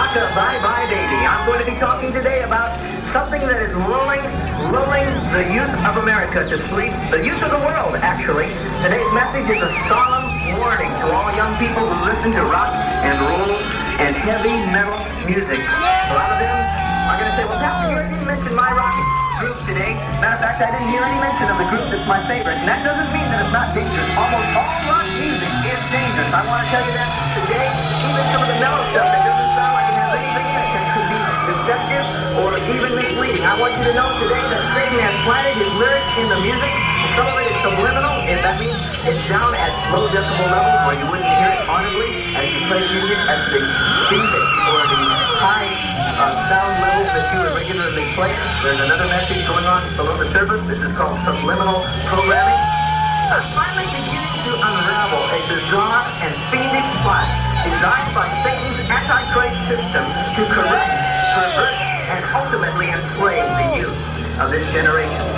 Rock-A Bye Bye Baby. I'm going to be talking today about something that is lulling the youth of America to sleep, the youth of the world, actually. Today's message is a solemn warning to all young people who listen to rock and roll and heavy metal music. A lot of them are going to say, well, Pastor, you didn't mention my rock group today. Matter of fact, I didn't hear any mention of the group that's my favorite. And that doesn't mean that it's not dangerous. Almost all rock music is dangerous. I want to tell you that today, even some of the mellow stuff that doesn't sound like it has anything in it that could be deceptive or even misleading. I want you to know today that Satan has planted his lyrics in the music. Some of it is subliminal. That means it's down at low decibel levels where you wouldn't hear it audibly as you play music at the speed or the high sound levels that you would regularly play. There's another message going on below the surface. This is called subliminal programming. I'm finally beginning to unravel a bizarre and fiendish plot designed by Satan's Antichrist system to corrupt, pervert, and ultimately enslave the youth of this generation.